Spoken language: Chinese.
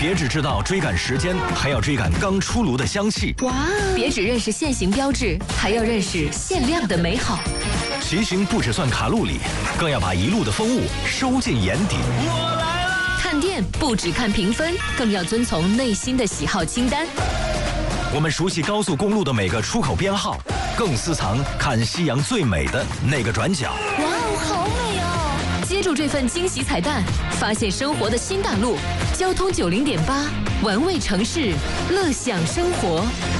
别只知道追赶时间，还要追赶刚出炉的香气。 哇！别只认识限行标志，还要认识限量的美好。 骑行不只算卡路里，更要把一路的风物收进眼底。 我来了！ 看店不只看评分，更要遵从内心的喜好清单。 我们熟悉高速公路的每个出口编号，更私藏看夕阳最美的那个转角。 哇哦，好美哦！接住这份惊喜彩蛋，发现生活的新大陆。交通90.8，玩味城市，乐享生活。